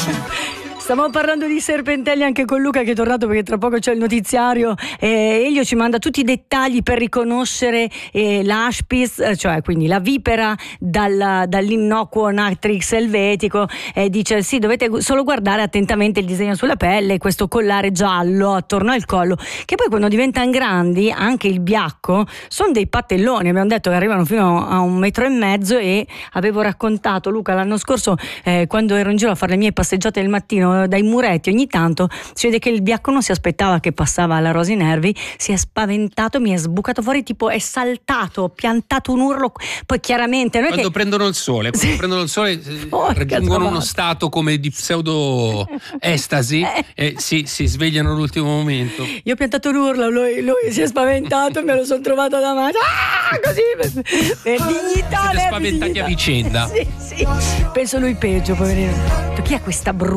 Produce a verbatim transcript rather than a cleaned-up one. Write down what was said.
Stiamo parlando di serpentelli anche con Luca, che è tornato perché tra poco c'è il notiziario. eh, Elio ci manda tutti i dettagli per riconoscere eh, l'aspis, eh, cioè quindi la vipera dal, dall'innocuo Natrix elvetico. eh, dice sì, dovete solo guardare attentamente il disegno sulla pelle, questo collare giallo attorno al collo, che poi quando diventano grandi, anche il biacco, sono dei pattelloni. Abbiamo detto che arrivano fino a un metro e mezzo, e avevo raccontato, Luca, l'anno scorso eh, quando ero in giro a fare le mie passeggiate del mattino dai muretti, ogni tanto si vede che il biacco non si aspettava che passava alla Rosi Nervi, si è spaventato, mi è sbucato fuori, tipo è saltato, piantato un urlo. Poi chiaramente non è quando che... prendono il sole quando sì. prendono il sole oh, raggiungono uno stato come di pseudo estasi e si, si svegliano all'ultimo momento. Io ho piantato l'urlo, lui, lui si è spaventato e me lo sono trovato davanti, ah, così per, per dignità. Siete spaventati dignità. a vicenda. Sì, sì. Penso lui peggio, poverino. Chi è questa brutta